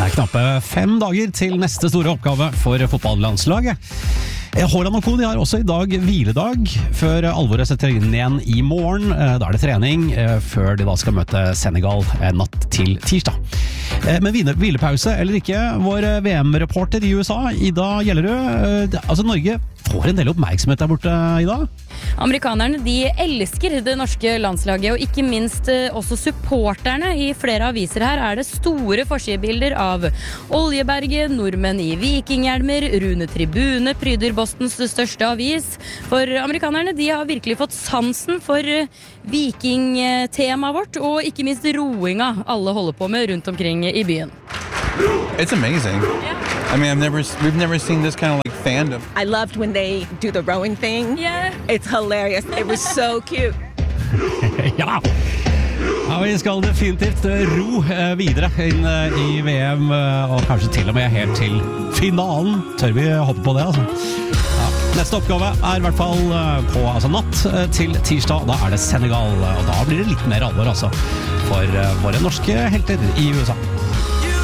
knappe 5 dager til neste store oppgave for fotballandslaget. Haaland og Co. De har også i dag hviledag, før alvoret setter inn igjen i morgen. Da det trening, før de da skal møte Senegal natt til tirsdag. Men hvilepause eller ikke, vår VM-reporter i USA, Ida Gjellerød, altså Norge får en del oppmerksomhet der borte, Ida? Amerikanerne, de elsker det norske landslaget, og ikke minst også supporterne. I flere aviser her det store forsidebilder av Oljeberget, nordmenn i vikinghjelmer, Rune Tribune pryder Bostons største avis. For amerikanerne, de har virkelig fått sansen for vikingtemaet vårt, og ikke minst roinga alle holder på med rundt omkring i byen. It's amazing. I mean, we've never seen this kind of like fandom. I loved when they do the rowing thing. Yeah. It's hilarious. It was so cute. Ja, vi skal definitivt ro videre inn i VM, og kanskje til og med helt til finalen. Tør vi hoppe på det, altså? Ja. Neste oppgave i hvert fall på natt til tirsdag. Da det Senegal, og da blir det litt mer alvor altså, for våre norske helter i USA.